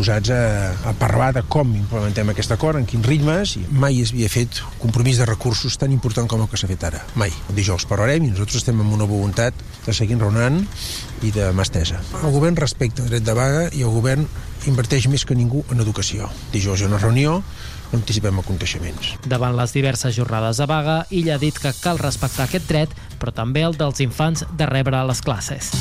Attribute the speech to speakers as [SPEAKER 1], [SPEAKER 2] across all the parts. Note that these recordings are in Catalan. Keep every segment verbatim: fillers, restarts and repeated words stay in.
[SPEAKER 1] disposats a, a parlar de com implementem aquest acord, en quins ritmes, i mai es havia fet compromís de recursos tan important com el que s'ha fet ara. Mai. El dijous parlarem i nosaltres estem amb una voluntat de seguir raonant i de mà estesa. El govern respecta el dret de vaga i el govern inverteix més que ningú en educació. Dijous hi ha una reunió, no anticipem aconteixements.
[SPEAKER 2] Davant les diverses jornades de vaga, ella ha dit que cal respectar aquest dret, però també el dels infants de rebre a les classes.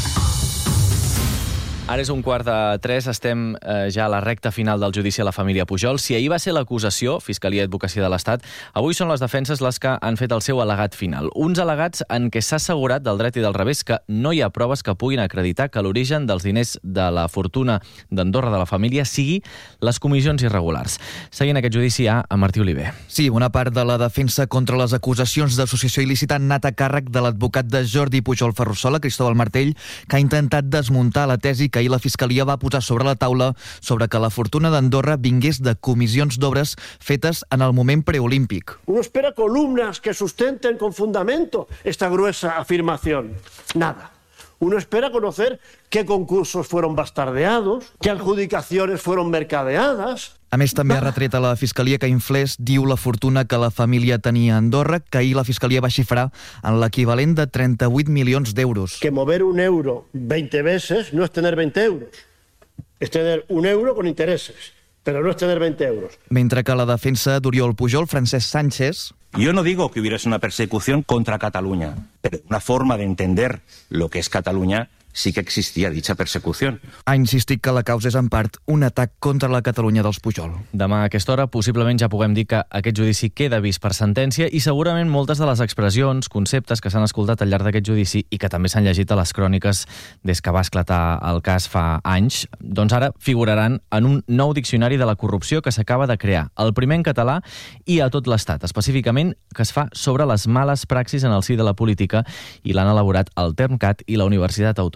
[SPEAKER 3] Ara és un quart de tres, estem eh, ja a la recta final del judici a la família Pujol. Si ahir va ser l'acusació, Fiscalia i Advocacia de l'Estat, avui són les defenses les que han fet el seu al·legat final. Uns al·legats en què s'ha assegurat del dret i del revés que no hi ha proves que puguin acreditar que l'origen dels diners de la fortuna d'Andorra de la família sigui les comissions irregulars. Seguint aquest judici hi ha a Martí Oliver.
[SPEAKER 4] Sí, una part de la defensa contra les acusacions d'associació il·lícita han anat a càrrec de l'advocat de Jordi Pujol Ferrusola, Cristóbal Martell, que ha intentat desmuntar la tesi que ahir la Fiscalia va posar sobre la taula sobre que la fortuna d'Andorra vingués de comissions d'obres fetes en el moment preolímpic.
[SPEAKER 5] Uno espera columnas que sustenten con fundamento esta gruesa afirmación. Nada. Uno espera conocer qué concursos fueron bastardeados, qué adjudicaciones fueron mercadeadas.
[SPEAKER 4] A més, també ha retret a la Fiscalia que inflés, diu, la fortuna que la família tenia a Andorra, que ahir la Fiscalia va xifrar en l'equivalent de trenta-vuit milions d'euros.
[SPEAKER 5] Que mover un euro veinte veces no es tener veinte euros. Es tener un euro con intereses, pero no es tener veinte euros.
[SPEAKER 4] Mentre que la defensa d'Oriol Pujol, Francesc Sánchez...
[SPEAKER 6] Yo no digo que hubiese una persecución contra Cataluña, pero una forma de entender lo que es Cataluña sí que existia dicha persecució.
[SPEAKER 4] Ha insistit que la causa és en part un atac contra la Catalunya dels Pujol.
[SPEAKER 3] Demà a aquesta hora possiblement ja puguem dir que aquest judici queda vist per sentència i segurament moltes de les expressions, conceptes que s'han escoltat al llarg d'aquest judici i que també s'han llegit a les cròniques des que va esclatar el cas fa anys, doncs ara figuraran en un nou diccionari de la corrupció que s'acaba de crear, el primer en català i a tot l'Estat, específicament que es fa sobre les males praxis en el si de la política i l'han elaborat el Termcat i la Universitat Autònoma.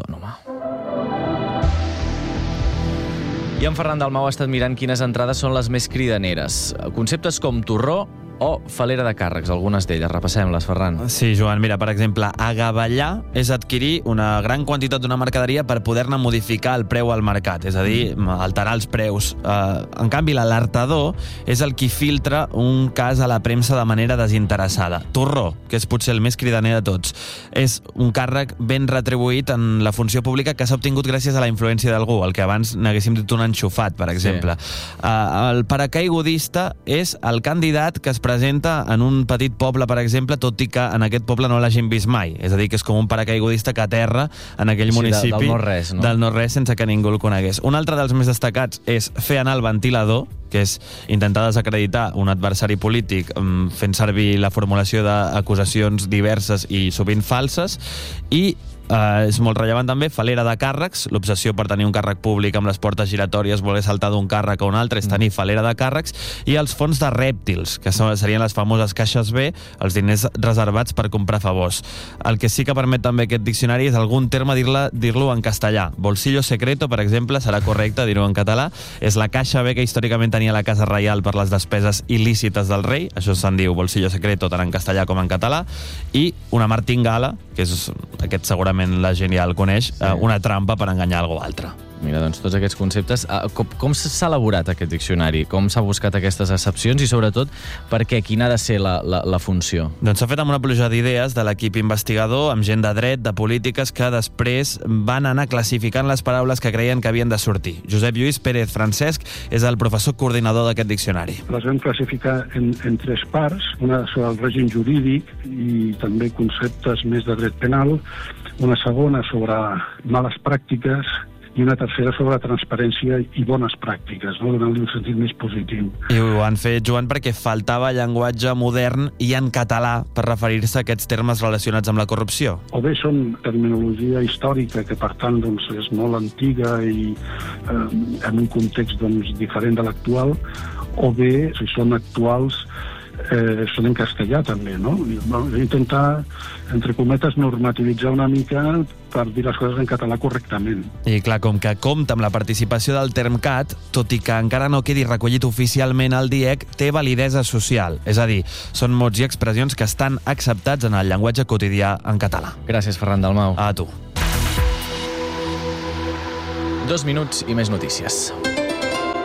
[SPEAKER 3] I en Ferran Dalmau ha estat mirant quines entrades són les més cridaneres. Conceptes com torró o falera de càrrecs, algunes d'elles. Repassem-les, Ferran.
[SPEAKER 7] Sí, Joan, mira, per exemple, agavellar és adquirir una gran quantitat d'una mercaderia per poder-ne modificar el preu al mercat, és a dir, alterar els preus. Uh, en canvi, l'alertador és el qui filtra un cas a la premsa de manera desinteressada. Torró, que és potser el més cridaner de tots, és un càrrec ben retribuït en la funció pública que s'ha obtingut gràcies a la influència d'algú, el que abans n'haguéssim dit un enxufat, per exemple. Sí. Uh, el paracaigudista és el candidat que es presenta en un petit poble, per exemple, tot i que en aquest poble no l'hagin vist mai. És a dir, que és com un paracaigudista que aterra en aquell sí, municipi
[SPEAKER 3] del no-res, no?
[SPEAKER 7] del no-res sense que ningú el conegués. Un altre dels més destacats és fer anar el ventilador, que és intentar desacreditar un adversari polític fent servir la formulació d'acusacions diverses i sovint falses, i Uh, és molt rellevant també falera de càrrecs, l'obsessió per tenir un càrrec públic amb les portes giratòries, voler saltar d'un càrrec a un altre, és tenir falera de càrrecs, i els fons de rèptils, que serien les famoses caixes B, els diners reservats per comprar favors. El que sí que permet també aquest diccionari és algun terme dir-lo dir en castellà. Bolsillo secreto, per exemple, serà correcte dir-ho en català, és la caixa B que històricament tenia la Casa Reial per les despeses il·lícites del rei, això se'n diu bolsillo secreto tant en castellà com en català, i una martingala, que és aquest segurament la gent ja el coneix, sí. Una trampa per enganyar algú altre.
[SPEAKER 3] Mira, doncs tots aquests conceptes. Com, com s'ha elaborat aquest diccionari? Com s'ha buscat aquestes excepcions i, sobretot, per què? Quina ha de ser la, la, la funció?
[SPEAKER 7] Doncs s'ha fet amb una pluja d'idees de l'equip investigador, amb gent de dret, de polítiques, que després van anar classificant les paraules que creien que havien de sortir. Josep Lluís Pérez Francesc és el professor coordinador d'aquest diccionari.
[SPEAKER 8] Les vam classificar en, en tres parts, una sobre el règim jurídic i també conceptes més de dret penal, una segona sobre males pràctiques i una tercera sobre transparència i bones pràctiques, no? Donant-li un sentit més positiu.
[SPEAKER 7] I ho han fet, Joan, perquè faltava llenguatge modern i en català per referir-se a aquests termes relacionats amb la corrupció.
[SPEAKER 8] O bé són terminologia històrica, que per tant doncs, és molt antiga i eh, en un context doncs, diferent de l'actual, o bé, si són actuals, Eh, són en castellà també, no? Intentar, entre cometes, normativitzar una mica per dir les coses en català correctament.
[SPEAKER 7] I clar, com que compta amb la participació del Termcat, tot i que encara no quedi recollit oficialment al D I E C, té validesa social. És a dir, són mots i expressions que estan acceptats en el llenguatge quotidià en català.
[SPEAKER 3] Gràcies, Ferran Dalmau.
[SPEAKER 7] A tu.
[SPEAKER 3] Dos minuts i més notícies.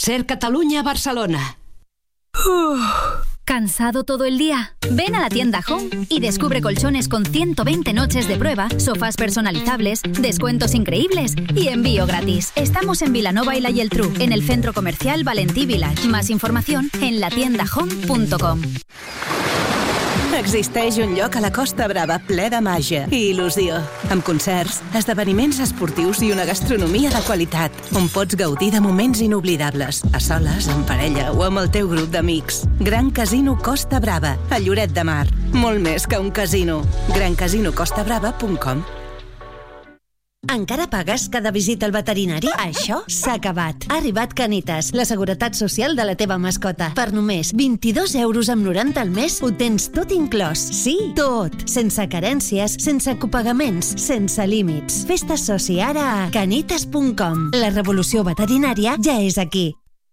[SPEAKER 9] Ser Catalunya, Barcelona.
[SPEAKER 10] Uf. ¿Cansado todo el día? Ven a la tienda Home y descubre colchones con ciento veinte noches de prueba, sofás personalizables, descuentos increíbles y envío gratis. Estamos en Vilanova i la Geltrú, en el centro comercial Valentí Village. Más información en la tienda home punto com.
[SPEAKER 11] Existeix un lloc a la Costa Brava ple de màgia i il·lusió, amb concerts, esdeveniments esportius i una gastronomia de qualitat, on pots gaudir de moments inoblidables, a soles, en parella o amb el teu grup d'amics. Gran Casino Costa Brava, a Lloret de Mar. Molt més que un casino. gran casino costa brava punt com.
[SPEAKER 12] Encara pagues cada visita al veterinari? Això s'ha acabat. Ha arribat Canitas, la seguretat social de la teva mascota. Per només vint-i-dos euros amb noranta al mes ho tens tot inclòs. Sí, tot. Sense carències, sense copagaments, sense límits. Fes-te soci ara a canitas punt com. La revolució veterinària ja és aquí.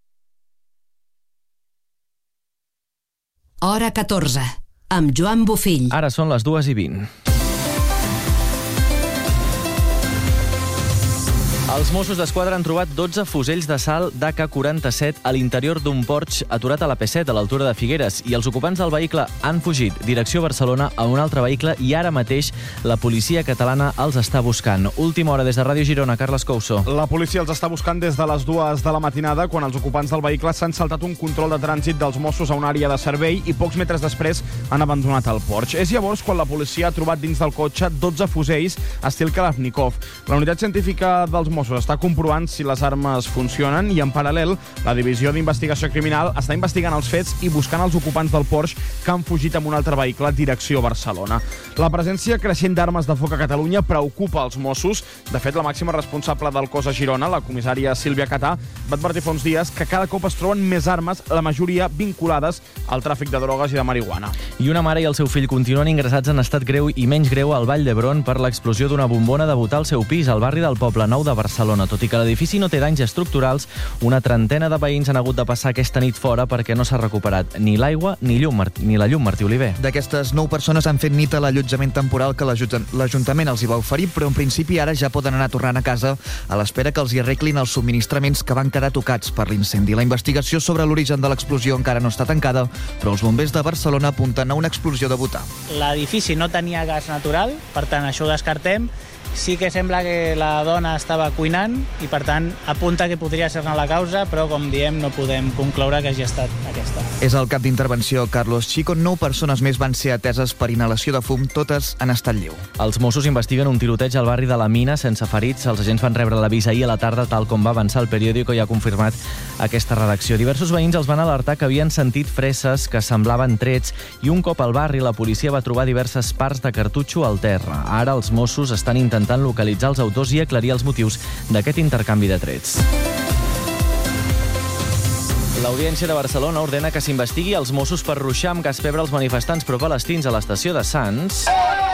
[SPEAKER 9] Hora catorze, amb Joan Bofill.
[SPEAKER 3] Ara són les dues i vint. Els Mossos d'Esquadra han trobat dotze fusells de sal d'A K quaranta-set a l'interior d'un Porsche aturat a l'A P set a l'altura de Figueres i els ocupants del vehicle han fugit direcció Barcelona a un altre vehicle i ara mateix la policia catalana els està buscant. Última hora des de Ràdio Girona, Carles Couso.
[SPEAKER 13] La policia els està buscant des de les dues de la matinada quan els ocupants del vehicle s'han saltat un control de trànsit dels Mossos a una àrea de servei i pocs metres després han abandonat el Porsche. És llavors quan la policia ha trobat dins del cotxe dotze fusells estil Kalashnikov. La unitat científica dels Mossos està comprovant si les armes funcionen i, en paral·lel, la Divisió d'Investigació Criminal està investigant els fets i buscant els ocupants del Porsche que han fugit amb un altre vehicle direcció Barcelona. La presència creixent d'armes de foc a Catalunya preocupa els Mossos. De fet, la màxima responsable del cos a Girona, la comissària Sílvia Catà, va advertir fa uns dies que cada cop es troben més armes, la majoria vinculades al tràfic de drogues i de marihuana.
[SPEAKER 3] I una mare i el seu fill continuen ingressats en estat greu i menys greu al Vall d'Hebron per l'explosió d'una bombona de botar al seu pis al barri del Poble Nou de Barcelona. Tot i que l'edifici no té danys estructurals, una trentena de veïns han hagut de passar aquesta nit fora perquè no s'ha recuperat ni l'aigua ni, llum, ni la llum, Martí Oliver.
[SPEAKER 4] D'aquestes nou persones han fet nit a l'allotjament temporal que l'Ajuntament els hi va oferir, però en principi ara ja poden anar tornant a casa a l'espera que els hi arreglin els subministraments que van quedar tocats per l'incendi. La investigació sobre l'origen de l'explosió encara no està tancada, però els bombers de Barcelona apunten a una explosió de butà.
[SPEAKER 14] L'edifici no tenia gas natural, per tant això ho descartem. Sí que sembla que la dona estava cuinant i, per tant, apunta que podria ser-ne la causa, però, com diem, no podem concloure que hagi estat aquesta.
[SPEAKER 4] És el cap d'intervenció, Carlos Chico. Nou persones més van ser ateses per inhalació de fum, totes en estat lleu.
[SPEAKER 3] Els Mossos investiguen un tiroteig al barri de la Mina sense ferits. Els agents van rebre l'avís ahir a la tarda, tal com va avançar el periòdico i ha confirmat aquesta redacció. Diversos veïns els van alertar que havien sentit fresses que semblaven trets i un cop al barri la policia va trobar diverses parts de cartutxo al terra. Ara els Mossos estan intentant localitzar els autors i aclarir els motius d'aquest intercanvi de trets. L'Audiència de Barcelona ordena que s'investigui els Mossos per ruixar amb gas pebre els manifestants pro-palestins a l'estació de Sants.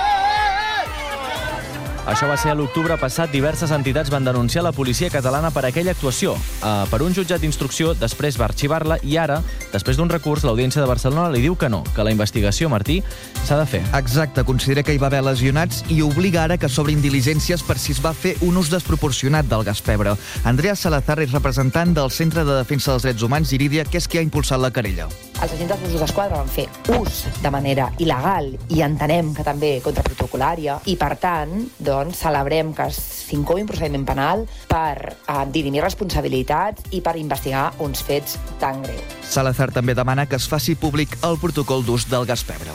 [SPEAKER 3] Això va ser a l'octubre passat. Diverses entitats van denunciar la policia catalana per aquella actuació. Uh, per un jutjat d'instrucció, després va arxivar-la i ara, després d'un recurs, l'Audiència de Barcelona li diu que no, que la investigació, Martí, s'ha de fer.
[SPEAKER 4] Exacte, considera que hi va haver lesionats i obliga ara que s'obrin diligències per si es va fer un ús desproporcionat del gas pebre. Andrea Salazar és representant del Centre de Defensa dels Drets Humans, Iridia, que és qui ha impulsat la querella.
[SPEAKER 15] Els agents dels Mossos d'Esquadra van fer ús de manera il·legal i entenem que també contraprotocolària i, per tant, doncs, celebrem que s'incloui un procediment penal per eh, dirimir responsabilitats i per investigar uns fets tan greus.
[SPEAKER 4] Salazar també demana que es faci públic el protocol d'ús del gas pebre.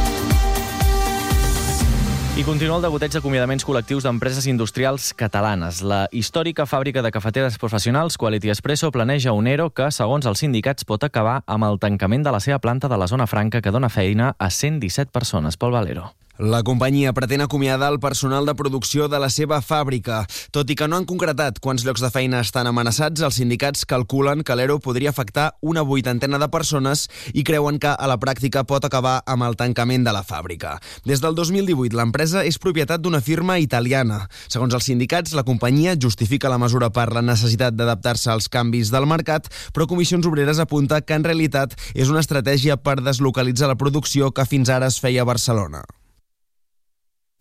[SPEAKER 3] I continua el degoteig d'acomiadaments col·lectius d'empreses industrials catalanes. La històrica fàbrica de cafeteres professionals Quality Espresso planeja un ERO que, segons els sindicats, pot acabar amb el tancament de la seva planta de la zona franca que dona feina a cent disset persones. Pol Valero.
[SPEAKER 16] La companyia pretén acomiadar el personal de producció de la seva fàbrica. Tot i que no han concretat quants llocs de feina estan amenaçats, els sindicats calculen que l'ERO podria afectar una vuitantena de persones i creuen que a la pràctica pot acabar amb el tancament de la fàbrica. Des del dos mil divuit, l'empresa és propietat d'una firma italiana. Segons els sindicats, la companyia justifica la mesura per la necessitat d'adaptar-se als canvis del mercat, però Comissions Obreres apunta que en realitat és una estratègia per deslocalitzar la producció que fins ara es feia a Barcelona.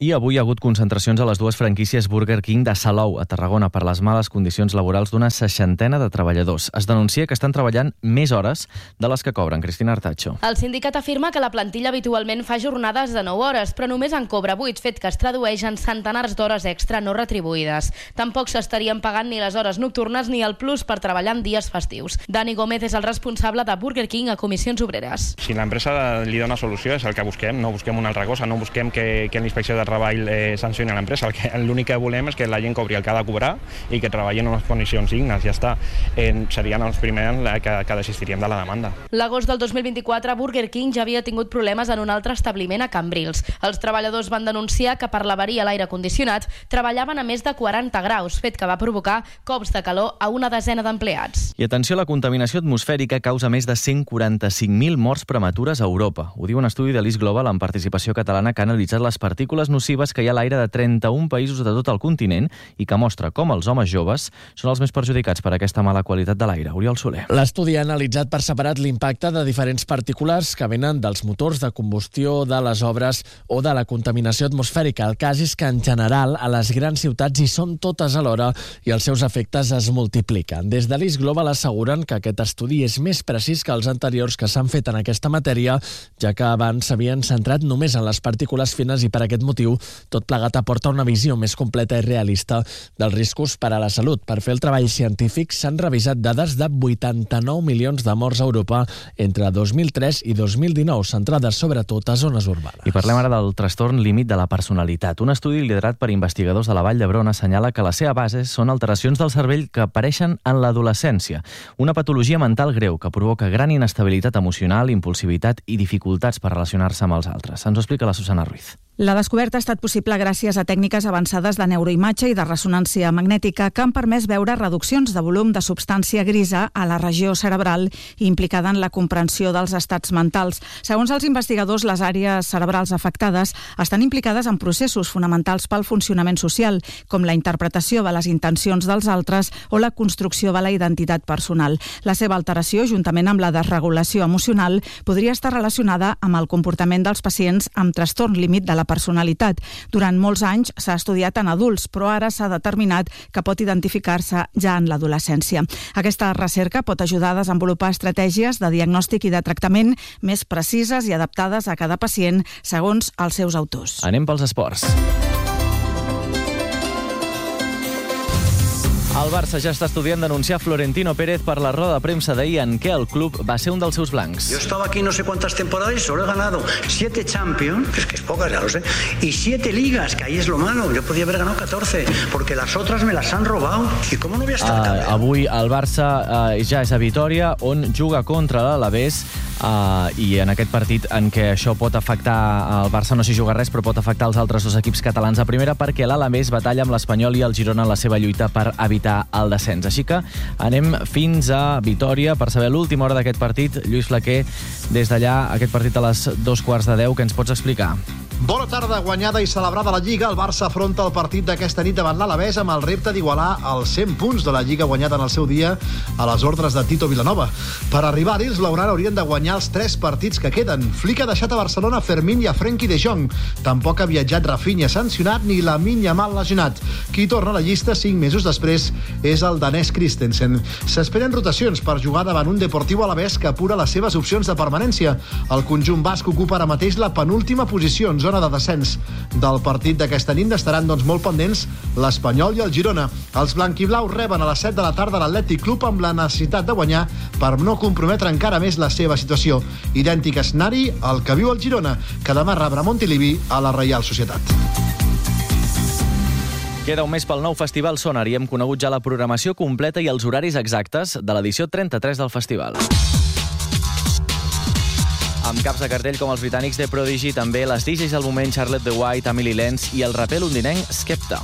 [SPEAKER 3] I avui hi ha hagut concentracions a les dues franquícies Burger King de Salou, a Tarragona, per les males condicions laborals d'una seixantena de treballadors. Es denuncia que estan treballant més hores de les que cobren. Cristina Artacho.
[SPEAKER 17] El sindicat afirma que la plantilla habitualment fa jornades de nou hores, però només en cobra vuit, fet que es tradueix en centenars d'hores extra no retribuïdes. Tampoc s'estarien pagant ni les hores nocturnes ni el plus per treballar en dies festius. Dani Gómez és el responsable de Burger King a Comissions Obreres.
[SPEAKER 18] Si l'empresa li dona solució és el que busquem, no busquem una altra cosa, no busquem que, que l'inspecció de treball eh, sancioni a l'empresa. L'únic que volem és que la gent cobri el que ha de cobrar i que treballi en unes condicions dignes, ja està. Eh, serien els primers que, que desistiríem de la demanda.
[SPEAKER 17] L'agost del dos mil vint-i-quatre, Burger King ja havia tingut problemes en un altre establiment a Cambrils. Els treballadors van denunciar que per l'avaria a l'aire condicionat treballaven a més de quaranta graus, fet que va provocar cops de calor a una desena d'empleats.
[SPEAKER 3] I atenció, la contaminació atmosfèrica causa més de cent quaranta-cinc mil morts prematures a Europa. Ho diu un estudi de l'E I S Global amb participació catalana que ha analitzat les partícules nocives que hi ha a l'aire de trenta-un països de tot el continent i que mostra com els homes joves són els més perjudicats per aquesta mala qualitat de l'aire. Oriol Soler.
[SPEAKER 19] L'estudi ha analitzat per separat l'impacte de diferents partícules que venen dels motors de combustió, de les obres o de la contaminació atmosfèrica. El cas és que, en general, a les grans ciutats hi són totes alhora i els seus efectes es multipliquen. Des de l'E I S Global asseguren que aquest estudi és més precís que els anteriors que s'han fet en aquesta matèria, ja que abans s'havien centrat només en les partícules fines i per aquest motiu tot plegat aporta una visió més completa i realista dels riscos per a la salut. Per fer el treball científic s'han revisat dades de vuitanta-nou milions de morts a Europa entre dos mil tres i dos mil dinou, centrades sobretot a zones urbanes.
[SPEAKER 3] I parlem ara del trastorn límit de la personalitat. Un estudi liderat per investigadors de la Vall d'Hebron assenyala que la seva base són alteracions del cervell que apareixen en l'adolescència. Una patologia mental greu que provoca gran inestabilitat emocional, impulsivitat i dificultats per relacionar-se amb els altres. Ens ho explica la Susana Ruiz.
[SPEAKER 20] La descoberta ha estat possible gràcies a tècniques avançades de neuroimatge i de ressonància magnètica que han permès veure reduccions de volum de substància grisa a la regió cerebral implicada en la comprensió dels estats mentals. Segons els investigadors, les àrees cerebrals afectades estan implicades en processos fonamentals pel funcionament social, com la interpretació de les intencions dels altres o la construcció de la identitat personal. La seva alteració, juntament amb la desregulació emocional, podria estar relacionada amb el comportament dels pacients amb trastorn límit de la personalitat. Durant molts anys s'ha estudiat en adults, però ara s'ha determinat que pot identificar-se ja en l'adolescència. Aquesta recerca pot ajudar a desenvolupar estratègies de diagnòstic i de tractament més precises i adaptades a cada pacient segons els seus autors.
[SPEAKER 3] Anem pels esports. El Barça ja està estudiant denunciar Florentino Pérez per la roda de premsa d'ahir en què el club va ser un dels seus blancs.
[SPEAKER 21] Yo estaba aquí no sé cuántas temporadas y solo he ganado siete Champions, que es que es pocas, ya lo sé, y siete ligas, que ahí es lo malo. Yo podía haber ganado catorce, porque las otras me las han robado. ¿Y cómo no voy a estar
[SPEAKER 3] uh,
[SPEAKER 21] cabreado?
[SPEAKER 3] Avui el Barça uh, ja és a Vitòria, on juga contra l'Alavés, uh, i en aquest partit en què això pot afectar el Barça, no s'hi juga res, però pot afectar els altres dos equips catalans a primera, perquè l'Alavés batalla amb l'Espanyol i el Girona en la seva lluita per evitar el descens. Així que anem fins a Vitòria per saber l'última hora d'aquest partit. Lluís Flaquer, des d'allà, aquest partit a les dos quarts de deu, que ens pots explicar?
[SPEAKER 22] Bona tarda, guanyada i celebrada la Lliga. El Barça afronta el partit d'aquesta nit davant l'Alavés amb el repte d'igualar els cent punts de la Lliga guanyada en el seu dia a les ordres de Tito Vilanova. Per arribar-hi, els blaugrana haurien de guanyar els tres partits que queden. Flick ha deixat a Barcelona Fermín i a Frenkie de Jong. Tampoc ha viatjat Rafinha sancionat ni Lamine Yamal lesionat. Qui torna a la llista cinc mesos després és el danès Christensen. S'esperen rotacions per jugar davant un Deportiu Alavés que apura les seves opcions de permanència. El conjunt basc ocupa ara mateix la penúltima posició en zona de descens. Del partit d'aquesta nit estaran doncs molt pendents l'Espanyol i el Girona. Els blanquiblaus reben a les set de la tarda l'Atlètic Club amb la necessitat de guanyar per no comprometre encara més la seva situació. Idèntic escenari al que viu el Girona, que demà rebrà Montilivi a la Reial Societat.
[SPEAKER 3] Queda un mes pel nou Festival Sonar i hem conegut ja la programació completa i els horaris exactes de l'edició trenta-tres del festival. Amb caps de cartell com els britànics The Prodigy, també les D Js del moment Charlotte the White, Emily Lenz i el raper londinenc Skepta.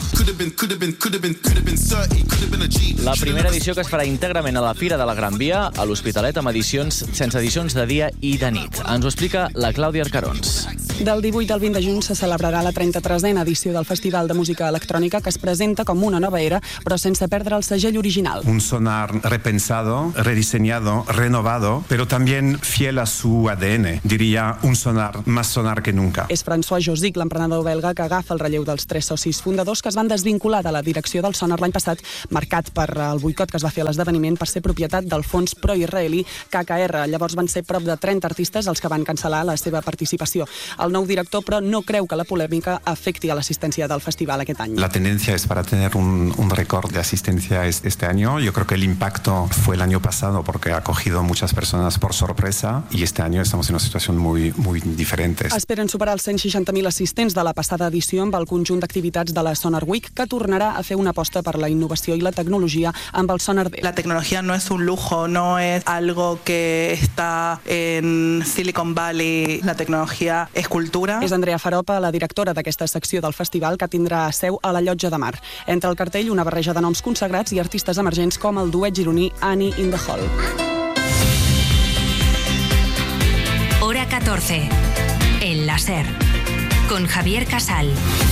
[SPEAKER 3] La primera edició que es farà íntegrament a la Fira de la Gran Via, a l'Hospitalet, amb edicions sense edicions de dia i de nit. Ens ho explica la Clàudia Arcarons.
[SPEAKER 1] Del divuit al vint de juny se celebrarà la trenta-tresena edició del Festival de Música Electrònica, que es presenta com una nova era, però sense perdre el segell original.
[SPEAKER 2] Un sonar repensado, rediseñado, renovado, pero también fiel a su A D N. Diría un sonar más sonar que nunca.
[SPEAKER 1] És François Josic, l'emprenedor belga, que agafa el relleu dels tres socis fundadors que es van desvincular de la direcció del sonar l'any passat, marcat per el boicot que es va fer a l'esdeveniment per ser propietat del fons pro-israelí K K R. Llavors van ser prop de trenta artistes els que van cancel·lar la seva participació. El nou director, però, no creu que la polèmica afecti a l'assistència del festival aquest any.
[SPEAKER 2] La tendencia es para tener un, un récord de asistencia este año. Yo creo que el impacto fue el año pasado porque ha cogido muchas personas por sorpresa y este año estamos en una situación muy, muy diferente.
[SPEAKER 1] Esperen superar els cent seixanta mil assistents de la passada edició amb el conjunt d'activitats de la Sonar Week, que tornarà a fer una aposta per la innovació i la tecnologia amb el Sonar D.
[SPEAKER 23] La tecnología no es un lujo, no es algo que está en Silicon Valley. La tecnología es cultura.
[SPEAKER 1] És Andrea Faropa, la directora d'aquesta secció del festival, que tindrà seu a la Llotja de Mar. Entre el cartell, una barreja de noms consagrats i artistes emergents com el duet gironí Annie in the Hall.
[SPEAKER 9] Hora catorce. El láser. Con Javier Casal.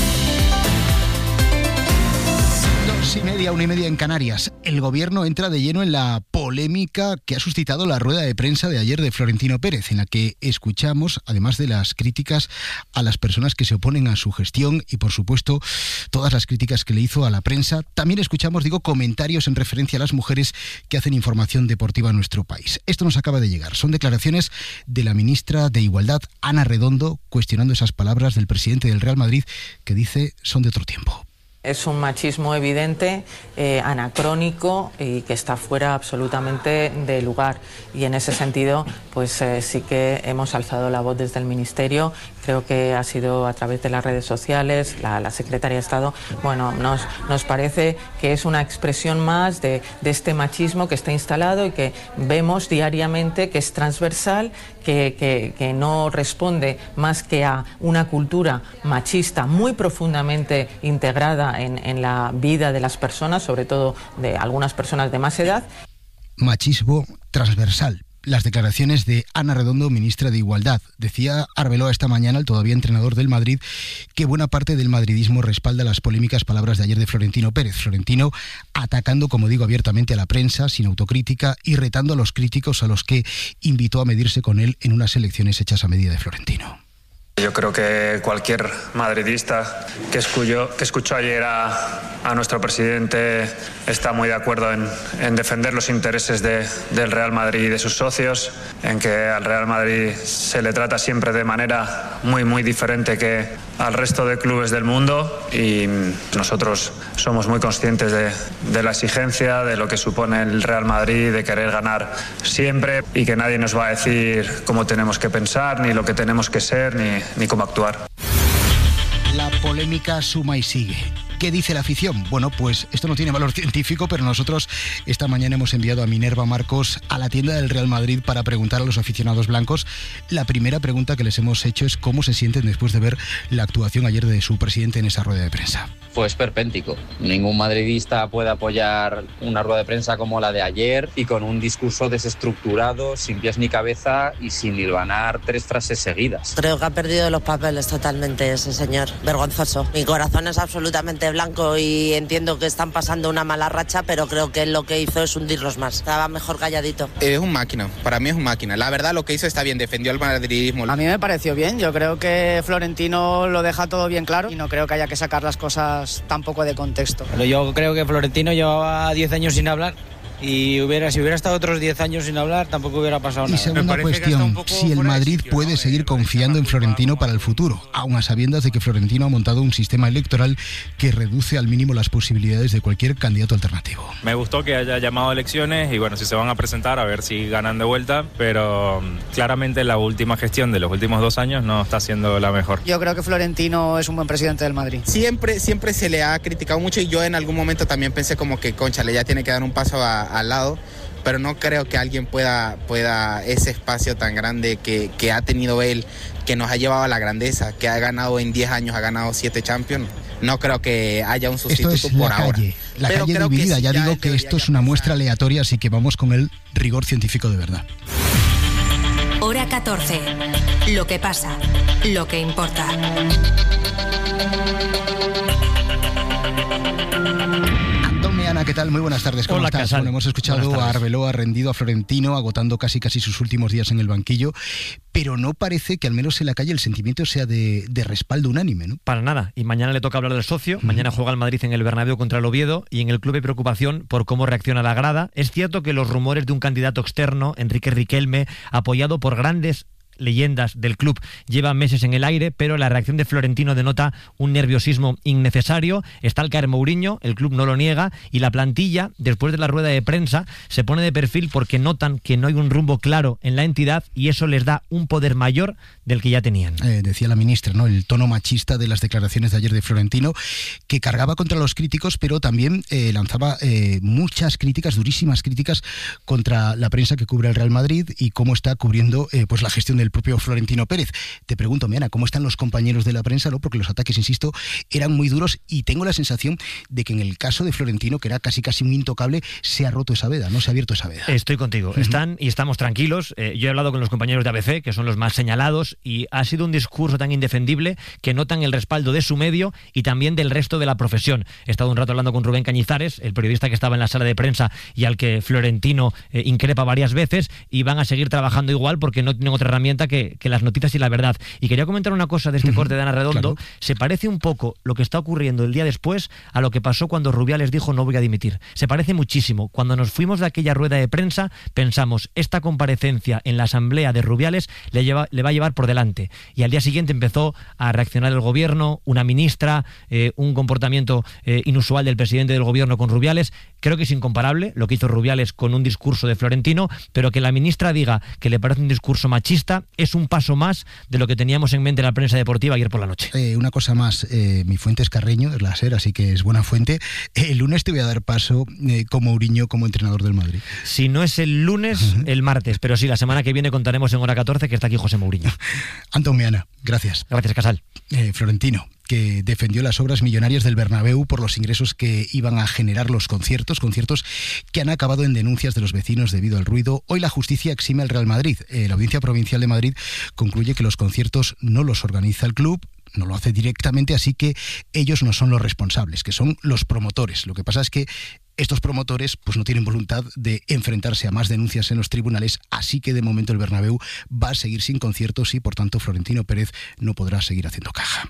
[SPEAKER 24] Dos y media, una y media en Canarias. El gobierno entra de lleno en la polémica que ha suscitado la rueda de prensa de ayer de Florentino Pérez, en la que escuchamos, además de las críticas a las personas que se oponen a su gestión y, por supuesto, todas las críticas que le hizo a la prensa, también escuchamos, digo, comentarios en referencia a las mujeres que hacen información deportiva en nuestro país. Esto nos acaba de llegar. Son declaraciones de la ministra de Igualdad, Ana Redondo, cuestionando esas palabras del presidente del Real Madrid, que dice son de otro tiempo.
[SPEAKER 25] Es un machismo evidente, eh, anacrónico y que está fuera absolutamente de lugar. Y en ese sentido, pues eh, sí que hemos alzado la voz desde el Ministerio. Creo que ha sido a través de las redes sociales, la, la Secretaría de Estado. Bueno, nos, nos parece que es una expresión más de, de este machismo que está instalado y que vemos diariamente que es transversal, que, que, que no responde más que a una cultura machista muy profundamente integrada En, en la vida de las personas, sobre todo de algunas personas de más edad.
[SPEAKER 24] Machismo transversal. Las declaraciones de Ana Redondo, ministra de Igualdad. Decía Arbeloa esta mañana, el todavía entrenador del Madrid, que buena parte del madridismo respalda las polémicas palabras de ayer de Florentino Pérez. Florentino atacando, como digo, abiertamente a la prensa, sin autocrítica, y retando a los críticos a los que invitó a medirse con él en unas elecciones hechas a medida de Florentino.
[SPEAKER 26] Yo creo que cualquier madridista que escuchó, que escuchó ayer a, a nuestro presidente está muy de acuerdo en, en defender los intereses de, del Real Madrid y de sus socios, en que al Real Madrid se le trata siempre de manera muy, muy diferente que al resto de clubes del mundo, y nosotros somos muy conscientes de, de la exigencia, de lo que supone el Real Madrid, de querer ganar siempre, y que nadie nos va a decir cómo tenemos que pensar, ni lo que tenemos que ser, ni ni cómo actuar.
[SPEAKER 24] La polémica suma y sigue. ¿Qué dice la afición? Bueno, pues esto no tiene valor científico, pero nosotros esta mañana hemos enviado a Minerva Marcos a la tienda del Real Madrid para preguntar a los aficionados blancos. La primera pregunta que les hemos hecho es cómo se sienten después de ver la actuación ayer de su presidente en esa rueda de prensa.
[SPEAKER 27] Pues perpéntico. Ningún madridista puede apoyar una rueda de prensa como la de ayer y con un discurso desestructurado, sin pies ni cabeza y sin hilvanar tres frases seguidas.
[SPEAKER 28] Creo que ha perdido los papeles totalmente ese señor. Vergonzoso. Mi corazón es absolutamente blanco y entiendo que están pasando una mala racha, pero creo que lo que hizo es hundirlos más. Estaba mejor calladito.
[SPEAKER 29] Es un máquina. Para mí es un máquina. La verdad, lo que hizo está bien. Defendió al madridismo.
[SPEAKER 30] A mí me pareció bien. Yo creo que Florentino lo deja todo bien claro y no creo que haya que sacar las cosas tampoco de contexto.
[SPEAKER 31] Pero yo creo que Florentino llevaba diez años sin hablar y hubiera, si hubiera estado otros diez años sin hablar tampoco hubiera pasado nada.
[SPEAKER 24] Y segunda cuestión, si el Madrid sitio, puede ¿no? seguir confiando en Florentino para el futuro, aun a sabiendas de que Florentino ha montado un sistema electoral que reduce al mínimo las posibilidades de cualquier candidato alternativo.
[SPEAKER 32] Me gustó que haya llamado a elecciones y bueno, si se van a presentar a ver si ganan de vuelta, pero claramente la última gestión de los últimos dos años no está siendo la mejor.
[SPEAKER 30] Yo creo que Florentino es un buen presidente del Madrid.
[SPEAKER 29] Siempre, siempre se le ha criticado mucho y yo en algún momento también pensé como que cónchale, ya tiene que dar un paso a al lado, pero no creo que alguien pueda, pueda ese espacio tan grande que, que ha tenido él, que nos ha llevado a la grandeza, que ha ganado en diez años, ha ganado siete Champions. No creo que haya un sustituto
[SPEAKER 24] esto es
[SPEAKER 29] por
[SPEAKER 24] la
[SPEAKER 29] ahora.
[SPEAKER 24] Calle, la
[SPEAKER 29] pero
[SPEAKER 24] calle dividida, sí, ya, ya digo que esto es una muestra aleatoria, así que vamos con el rigor científico de verdad.
[SPEAKER 9] Hora catorce. Lo que pasa, lo que importa.
[SPEAKER 24] Ana, ¿qué tal? Muy buenas tardes. ¿Cómo
[SPEAKER 4] Hola,
[SPEAKER 24] estás?
[SPEAKER 4] Casal.
[SPEAKER 24] Bueno, hemos escuchado a Arbeloa rendido a Florentino, agotando casi casi sus últimos días en el banquillo, pero no parece que al menos en la calle el sentimiento sea de, de respaldo unánime, ¿no?
[SPEAKER 4] Para nada. Y mañana le toca hablar del socio. Uh-huh. Mañana juega el Madrid en el Bernabéu contra el Oviedo y en el club hay preocupación por cómo reacciona la grada. Es cierto que los rumores de un candidato externo, Enrique Riquelme, apoyado por grandes leyendas del club, lleva meses en el aire, pero la reacción de Florentino denota un nerviosismo innecesario. Está al caer Mourinho, el club no lo niega, y la plantilla, después de la rueda de prensa, se pone de perfil porque notan que no hay un rumbo claro en la entidad y eso les da un poder mayor del que ya tenían.
[SPEAKER 24] Eh, decía la ministra, ¿no?, el tono machista de las declaraciones de ayer de Florentino, que cargaba contra los críticos, pero también eh, lanzaba eh, muchas críticas, durísimas críticas, contra la prensa que cubre el Real Madrid y cómo está cubriendo eh, pues la gestión del el propio Florentino Pérez. Te pregunto, Miana, ¿cómo están los compañeros de la prensa? ¿No? Porque los ataques, insisto, eran muy duros y tengo la sensación de que en el caso de Florentino, que era casi casi un intocable, se ha roto esa veda, no se ha abierto esa veda.
[SPEAKER 4] Estoy contigo. Uh-huh. Están y estamos tranquilos. Eh, yo he hablado con los compañeros de A B C, que son los más señalados, y ha sido un discurso tan indefendible que notan el respaldo de su medio y también del resto de la profesión. He estado un rato hablando con Rubén Cañizares, el periodista que estaba en la sala de prensa y al que Florentino eh, increpa varias veces, y van a seguir trabajando igual porque no tienen otra herramienta Que, que las noticias y la verdad. Y quería comentar una cosa de este corte de Ana Redondo. Claro. Se parece un poco lo que está ocurriendo el día después a lo que pasó cuando Rubiales dijo no voy a dimitir. Se parece muchísimo. Cuando nos fuimos de aquella rueda de prensa pensamos, esta comparecencia en la asamblea de Rubiales le, lleva, le va a llevar por delante. Y al día siguiente empezó a reaccionar el gobierno, una ministra, eh, un comportamiento eh, inusual del presidente del gobierno con Rubiales. Creo que es incomparable lo que hizo Rubiales con un discurso de Florentino, pero que la ministra diga que le parece un discurso machista es un paso más de lo que teníamos en mente en la prensa deportiva ayer por la noche.
[SPEAKER 24] Eh, una cosa más, eh, mi fuente es Carreño, es la SER, así que es buena fuente. El lunes te voy a dar paso eh, con Mourinho como entrenador del Madrid.
[SPEAKER 4] Si no es el lunes, uh-huh. el martes, pero sí, la semana que viene contaremos en Hora catorce que está aquí José Mourinho.
[SPEAKER 24] Antón Miana, gracias.
[SPEAKER 4] Gracias, Casal.
[SPEAKER 24] Eh, Florentino, que defendió las obras millonarias del Bernabéu por los ingresos que iban a generar los conciertos, conciertos que han acabado en denuncias de los vecinos debido al ruido. Hoy la justicia exime al Real Madrid. Eh, la Audiencia Provincial de Madrid concluye que los conciertos no los organiza el club, no lo hace directamente, así que ellos no son los responsables, que son los promotores. Lo que pasa es que estos promotores pues no tienen voluntad de enfrentarse a más denuncias en los tribunales, así que de momento el Bernabéu va a seguir sin conciertos y por tanto Florentino Pérez no podrá seguir haciendo caja.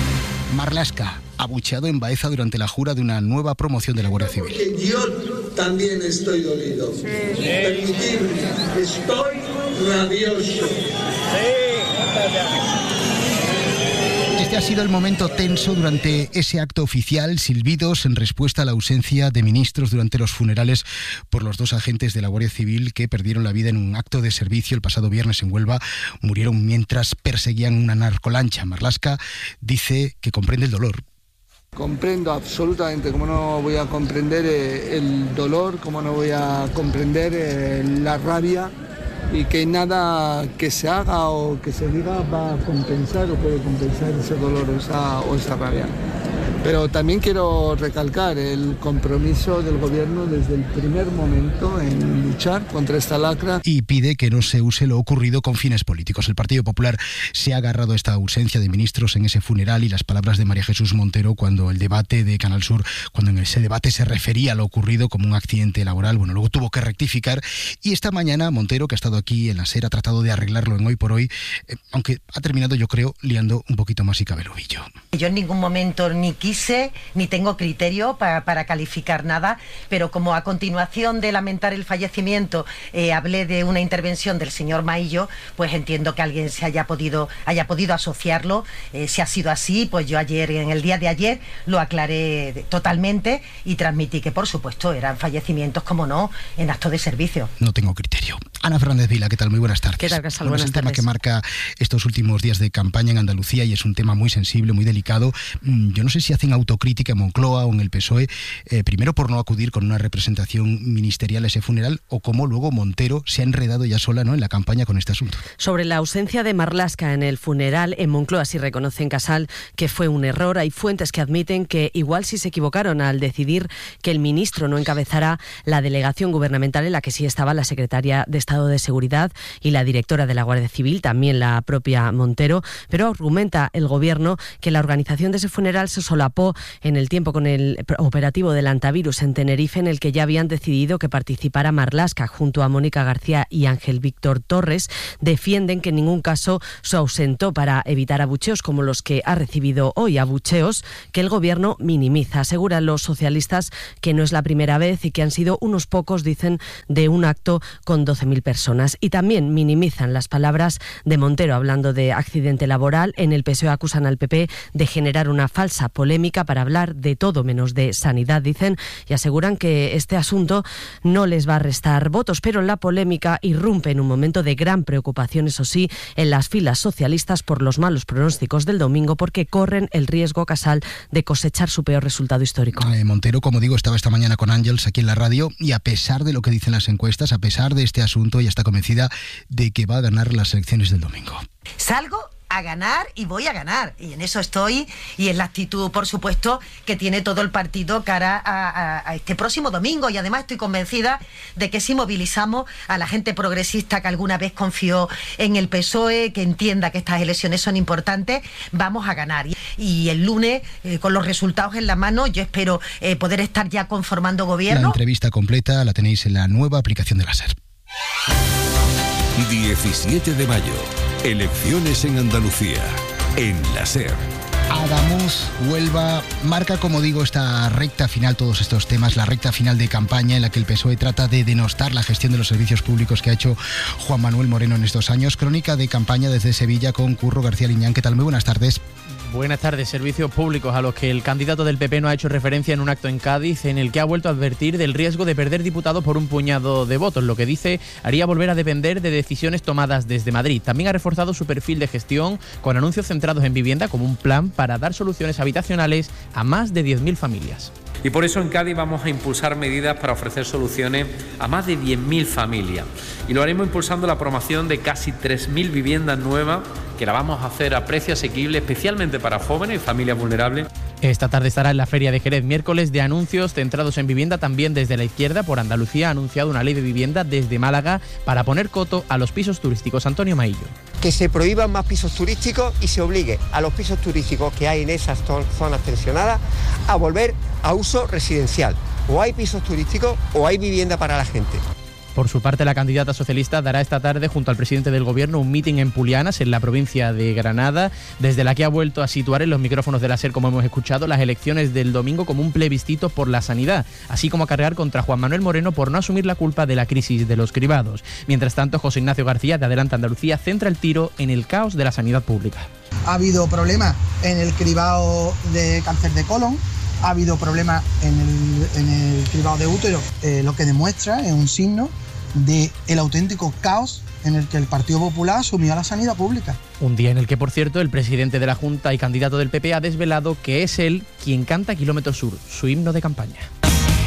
[SPEAKER 24] Marlaska, abucheado en Baeza durante la jura de una nueva promoción de la Guardia Civil.
[SPEAKER 5] Porque yo también estoy dolido. Sí. Permitidme, estoy rabioso.
[SPEAKER 24] Este ha sido el momento tenso durante ese acto oficial, silbidos en respuesta a la ausencia de ministros durante los funerales por los dos agentes de la Guardia Civil que perdieron la vida en un acto de servicio el pasado viernes en Huelva. Murieron mientras perseguían una narcolancha. Marlaska dice que comprende el dolor.
[SPEAKER 5] Comprendo absolutamente, como no voy a comprender eh, el dolor, como no voy a comprender eh, la rabia, y que nada que se haga o que se diga va a compensar o puede compensar ese dolor o esa, o esa rabia. Pero también quiero recalcar el compromiso del gobierno desde el primer momento en luchar contra esta lacra.
[SPEAKER 24] Y pide que no se use lo ocurrido con fines políticos. El Partido Popular se ha agarrado a esta ausencia de ministros en ese funeral y las palabras de María Jesús Montero cuando el debate de Canal Sur, cuando en ese debate se refería a lo ocurrido como un accidente laboral. Bueno, luego tuvo que rectificar y esta mañana Montero, que ha estado aquí en la SER, ha tratado de arreglarlo en Hoy por Hoy, eh, aunque ha terminado, yo creo, liando un poquito más y cabe el ovillo.
[SPEAKER 6] Yo en ningún momento ni quise ni tengo criterio para, para calificar nada, pero como a continuación de lamentar el fallecimiento eh, hablé de una intervención del señor Maillo, pues entiendo que alguien se haya podido haya podido asociarlo. Eh, si ha sido así, pues yo ayer, en el día de ayer, lo aclaré totalmente y transmití que, por supuesto, eran fallecimientos, como no, en acto de servicio.
[SPEAKER 24] No tengo criterio. Ana Fernández Vila, ¿qué tal? Muy buenas tardes.
[SPEAKER 6] ¿Qué tal, Casal?
[SPEAKER 24] Bueno,
[SPEAKER 6] Buenas
[SPEAKER 24] es un tema
[SPEAKER 6] tardes.
[SPEAKER 24] que marca estos últimos días de campaña en Andalucía y es un tema muy sensible, muy delicado. Yo no sé si hacen autocrítica en Moncloa o en el P S O E, eh, primero por no acudir con una representación ministerial a ese funeral, o cómo luego Montero se ha enredado ya sola, ¿no?, en la campaña con este asunto.
[SPEAKER 7] Sobre la ausencia de Marlaska en el funeral en Moncloa, sí reconocen, Casal, que fue un error. Hay fuentes que admiten que igual sí se equivocaron al decidir que el ministro no encabezara la delegación gubernamental en la que sí estaba la secretaria de Estado estado de seguridad y la directora de la Guardia Civil, también la propia Montero, pero argumenta el Gobierno que la organización de ese funeral se solapó en el tiempo con el operativo del antivirus en Tenerife, en el que ya habían decidido que participara Marlaska junto a Mónica García y Ángel Víctor Torres. Defienden que en ningún caso se ausentó para evitar abucheos como los que ha recibido hoy, abucheos que el Gobierno minimiza. Aseguran los socialistas que no es la primera vez y que han sido unos pocos, dicen, de un acto con doce mil personas. Y también minimizan las palabras de Montero hablando de accidente laboral. En el P S O E acusan al P P de generar una falsa polémica para hablar de todo menos de sanidad, dicen, y aseguran que este asunto no les va a restar votos, pero la polémica irrumpe en un momento de gran preocupación, eso sí, en las filas socialistas por los malos pronósticos del domingo, porque corren el riesgo, Casal, de cosechar su peor resultado histórico.
[SPEAKER 24] Eh, Montero, como digo, estaba esta mañana con Ángels aquí en la radio y a pesar de lo que dicen las encuestas, a pesar de este asunto, ella está convencida de que va a ganar las elecciones del domingo.
[SPEAKER 6] Salgo a ganar y voy a ganar, y en eso estoy, y en la actitud, por supuesto, que tiene todo el partido cara a, a, a este próximo domingo. Y además estoy convencida de que si movilizamos a la gente progresista que alguna vez confió en el P S O E, que entienda que estas elecciones son importantes, vamos a ganar. Y, y el lunes, eh, con los resultados en la mano, yo espero eh, poder estar ya conformando gobierno.
[SPEAKER 24] La entrevista completa la tenéis en la nueva aplicación de la SER.
[SPEAKER 8] diecisiete de mayo. Elecciones en Andalucía, en la SER.
[SPEAKER 24] Adamuz, Huelva, marca, como digo, esta recta final, todos estos temas, la recta final de campaña en la que el P S O E trata de denostar la gestión de los servicios públicos que ha hecho Juan Manuel Moreno en estos años. Crónica de campaña desde Sevilla con Curro García Liñán. ¿Qué tal? Muy buenas tardes.
[SPEAKER 10] Buenas tardes. Servicios públicos a los que el candidato del P P no ha hecho referencia en un acto en Cádiz, en el que ha vuelto a advertir del riesgo de perder diputados por un puñado de votos, lo que dice haría volver a depender de decisiones tomadas desde Madrid. También ha reforzado su perfil de gestión con anuncios centrados en vivienda como un plan para dar soluciones habitacionales a más de diez mil familias.
[SPEAKER 11] Y por eso en Cádiz vamos a impulsar medidas para ofrecer soluciones a más de diez mil familias. Y lo haremos impulsando la promoción de casi tres mil viviendas nuevas, que la vamos a hacer a precio asequible, especialmente para jóvenes y familias vulnerables.
[SPEAKER 10] Esta tarde estará en la Feria de Jerez, miércoles de anuncios centrados en vivienda. También desde la izquierda, por Andalucía, ha anunciado una ley de vivienda desde Málaga para poner coto a los pisos turísticos. Antonio Maillo.
[SPEAKER 12] Que se prohíban más pisos turísticos y se obligue a los pisos turísticos que hay en esas zonas tensionadas a volver a uso residencial. O hay pisos turísticos o hay vivienda para la gente.
[SPEAKER 10] Por su parte, la candidata socialista dará esta tarde junto al presidente del Gobierno un mitin en Pulianas, en la provincia de Granada, desde la que ha vuelto a situar en los micrófonos de la SER, como hemos escuchado, las elecciones del domingo como un plebiscito por la sanidad, así como a cargar contra Juan Manuel Moreno por no asumir la culpa de la crisis de los cribados. Mientras tanto, José Ignacio García, de Adelante Andalucía, centra el tiro en el caos de la sanidad pública.
[SPEAKER 13] Ha habido problemas en el cribado de cáncer de colon, ha habido problemas en el, en el cribado de útero, eh, lo que demuestra es un signo de el auténtico caos en el que el Partido Popular asumió a la sanidad pública.
[SPEAKER 10] Un día en el que, por cierto, el presidente de la Junta y candidato del P P ha desvelado que es él quien canta Kilómetro Sur, su himno de campaña.